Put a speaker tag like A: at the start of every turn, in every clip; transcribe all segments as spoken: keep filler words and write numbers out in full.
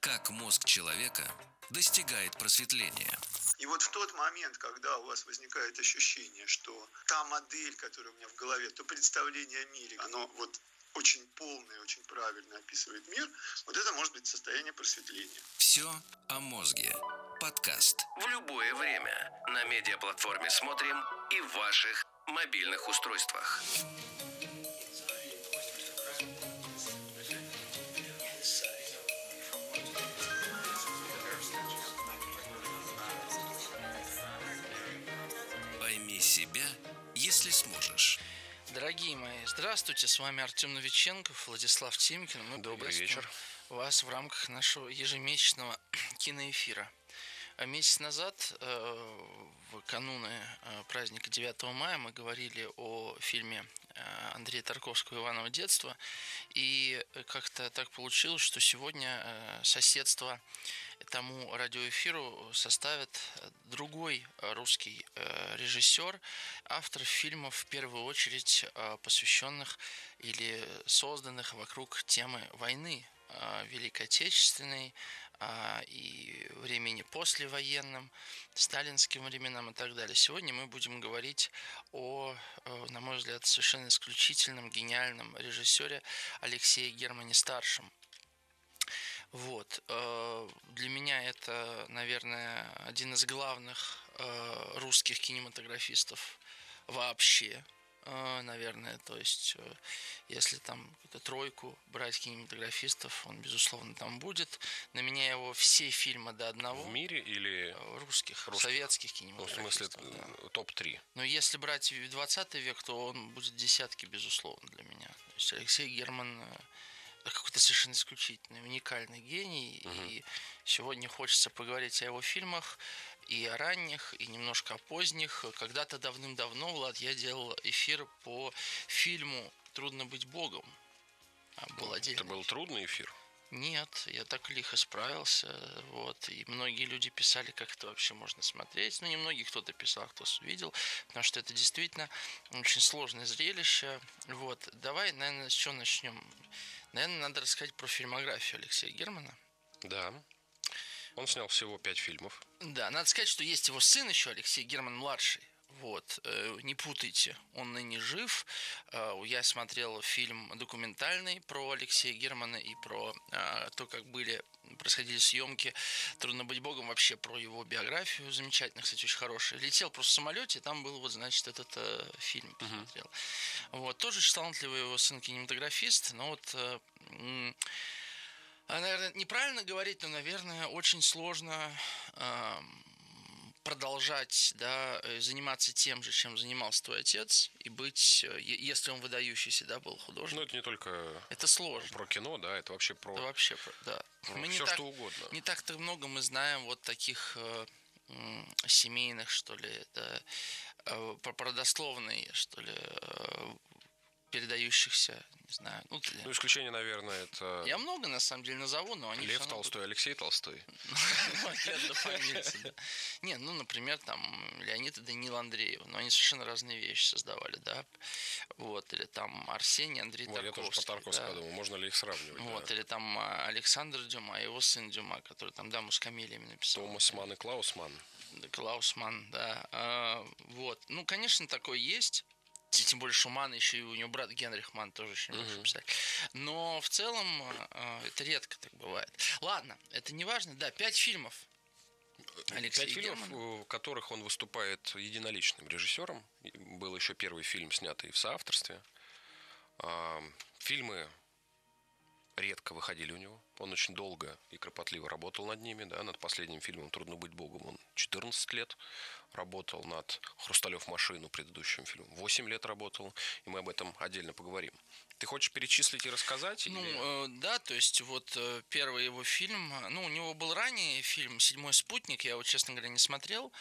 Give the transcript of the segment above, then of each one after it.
A: Как мозг человека достигает просветления.
B: И вот в тот момент, когда у вас возникает ощущение, что та модель, которая у меня в голове, то представление о мире, оно вот очень полное, очень правильно описывает мир, вот это может быть состояние просветления.
A: Все о мозге. Подкаст. В любое время на медиаплатформе «Смотрим» и в ваших мобильных устройствах. Пойми себя, если сможешь.
C: Дорогие мои, здравствуйте, с вами Артем Новиченков, Владислав Тимкин. Мы
D: Добрый
C: приветствуем
D: вечер.
C: вас в рамках нашего ежемесячного киноэфира. Месяц назад, в кануны праздника девятого мая, мы говорили о фильме Андрея Тарковского «Иваново детство». И как-то так получилось, что сегодня соседство тому радиоэфиру составит другой русский режиссер, автор фильмов, в первую очередь посвященных или созданных вокруг темы войны, Великой Отечественной и времени послевоенным, сталинским временам и так далее. Сегодня мы будем говорить о, на мой взгляд, совершенно исключительном, гениальном режиссере Алексее Германе-старшем. Вот. Для меня это, наверное, один из главных русских кинематографистов вообще. Наверное, то есть, если там какую-то тройку брать кинематографистов, он, безусловно, там будет. На меня его все фильмы до одного.
D: В мире или
C: русских,
D: русских?
C: Советских
D: Ну, в
C: кинематографистов.
D: смысле,
C: Да.
D: топ три.
C: Но если брать двадцатый век, то он будет десятки, безусловно, для меня. То есть Алексей Герман какой-то совершенно исключительный, уникальный гений. Угу. И сегодня хочется поговорить о его фильмах, и о ранних, и немножко о поздних. Когда-то давным-давно, Влад, я делал эфир по фильму «Трудно быть Богом». Был отдельный.
D: Это был трудный эфир?
C: Нет, я так лихо справился. Вот. И многие люди писали, как это вообще можно смотреть. Ну, не многие, кто-то писал, кто видел, потому что это действительно очень сложное зрелище. Вот. Давай, наверное, с чего начнем? Наверное, надо рассказать про фильмографию Алексея Германа.
D: Да. Он снял всего пять фильмов.
C: Да, надо сказать, что есть его сын еще, Алексей Герман-младший. Вот, не путайте, он ныне жив. Я смотрел фильм документальный про Алексея Германа и про то, как были, происходили съемки «Трудно быть Богом», вообще про его биографию. Замечательно, кстати, очень хороший. Летел просто в самолете, и там был вот, значит, этот э, фильм посмотрел. Uh-huh. Вот, тоже талантливый его сын кинематографист, но вот... Э, Наверное, неправильно говорить, но, наверное, очень сложно э, продолжать, да, заниматься тем же, чем занимался твой отец, и быть, если он выдающийся, да, был художник.
D: Ну, это не только
C: это сложно.
D: Про кино, да, это вообще про...
C: Это вообще, да.
D: Про
C: мы
D: все,
C: не так,
D: что угодно.
C: Не так-то много мы знаем вот таких э, э, семейных, что ли, да, э, родословной, что ли, э, передающихся, не знаю. Ну,
D: ну, исключение, наверное, это...
C: Я много, на самом деле, назову, но они...
D: Лев Толстой, будут... Алексей Толстой.
C: Нет, ну, например, там, Леонид и Даниил Андреев. Но они совершенно разные вещи создавали, да. Вот, или там Арсений, Андрей Тарковский.
D: Я тоже по Тарковскому подумал, можно ли их сравнивать.
C: Вот, или там Александр Дюма, его сын Дюма, который там «Даму с камелиями» написал.
D: Томас Манн и Клаус Манн.
C: Клаус Манн, да. Вот, ну, конечно, такое есть. Тем более Шуман, еще и у него брат Генрих Манн тоже очень хорошо писать. Но в целом э, это редко так бывает. Ладно, это не важно. Да, пять фильмов.
D: Алексей пять Германа. Фильмов, в которых он выступает единоличным режиссером. Был еще первый фильм, снятый в соавторстве. Фильмы редко выходили у него. Он очень долго и кропотливо работал над ними. Да, над последним фильмом «Трудно быть Богом» он четырнадцать лет работал, над «Хрусталев машину», предыдущим фильмом восемь лет работал, и мы об этом отдельно поговорим. Ты хочешь перечислить и рассказать?
C: Ну,
D: или...
C: э, да, то есть вот э, первый его фильм, ну, у него был ранний фильм «Седьмой спутник», я его, честно говоря, не смотрел,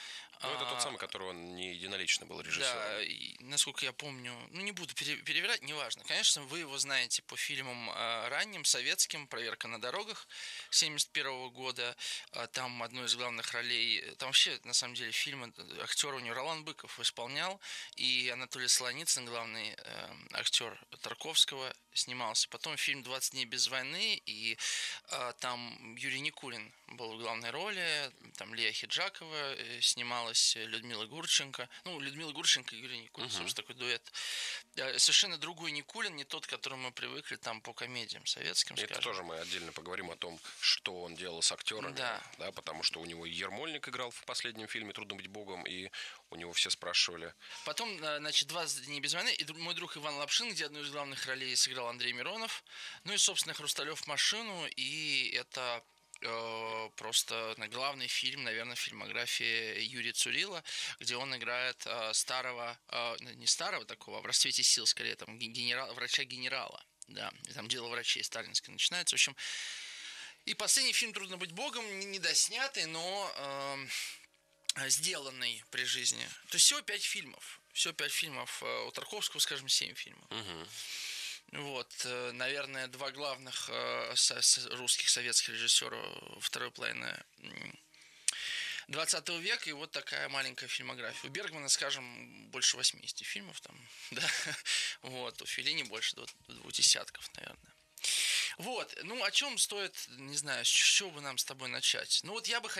D: Ну, это тот самый, который он не единолично был режиссером.
C: Да, и, насколько я помню, ну, не буду пере- перевирать, неважно. Конечно, вы его знаете по фильмам э, ранним, советским, «Проверка на дорогах» семьдесят первого года. Э, там одну из главных ролей, там вообще, на самом деле, фильм, актер у него Ролан Быков исполнял, и Анатолий Солоницын, главный э, актер Тарковского, снимался. Потом фильм «двадцать дней без войны», и э, там Юрий Никулин был в главной роли, там Лия Хиджакова э, снималась, Людмила Гурченко. Ну, Людмила Гурченко и Юрий Никулин, uh-huh. собственно, такой дуэт. Э, совершенно другой Никулин, не тот, к которому мы привыкли там по комедиям советским,
D: Это
C: скажем.
D: тоже мы отдельно поговорим о том, что он делал с актерами.
C: Да.
D: Да, потому что у него Ермольник играл в последнем фильме «Трудно быть богом», и у него все спрашивали. Потом,
C: значит, «двадцать дней без войны», и мой друг Иван Лапшин, где одну из главных ролей сыграл Андрей Миронов. Ну и, собственно, «Хрусталев машину», и это э, просто главный фильм, наверное, фильмографии Юрия Цурила, где он играет э, старого, э, не старого такого, а в расцвете сил, скорее, там, генерал, врача-генерала. Да, там «Дело врачей» сталинское начинается. В общем, и последний фильм «Трудно быть богом», недоснятый, но э, сделанный при жизни. То есть всего пять фильмов. Всего пять фильмов. У Тарковского, скажем, семь фильмов.
D: Угу.
C: Вот, наверное, два главных э, со, со, русских советских режиссера второй половины двадцатого века, и вот такая маленькая фильмография. У Бергмана, скажем, больше восьмидесяти фильмов там, да, вот, у Феллини больше двух десятков, наверное. Вот, ну, о чем стоит, не знаю, с чего бы нам с тобой начать? Ну, вот я бы хотел